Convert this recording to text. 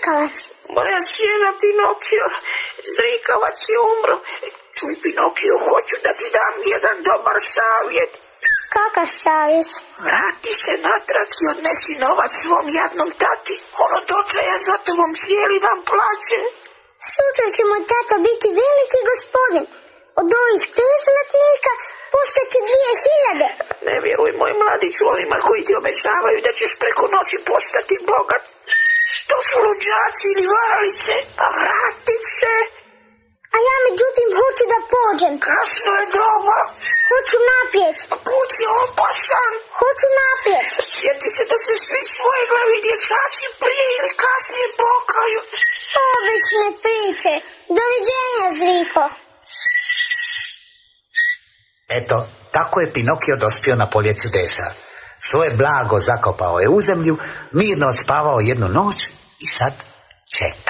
Zrikavac? Moja sjena Pinokio, Zrikavac je umro. Čuj, Pinokio, hoću da ti dam jedan dobar savjet. Kakav savjet? Vrati se natrag i odnesi novac svom jadnom tati. Ono dočaja za tobom cijeli dan plače. Sutra će moj tata biti veliki gospodin. Od ovih 5 zlatnika postaće 2000. Ne vjeruj, moj mladić, onima koji ti obećavaju da ćeš preko noći postati bogat. To su luđaci ili varalice, pa vrati se. A ja međutim hoću da pođem. Kasno je doba. Hoću naprijed. Put je opasan. Hoću naprijed. Sjeti se da se svi svoje glavi dječaci prije ili kasnije pokaju. Obične priče. Doviđenja, Zriko. Eto, tako je Pinokio dospio na polje čudesa. Svoje blago zakopao je u zemlju, mirno odspavao jednu noć i sad čeka.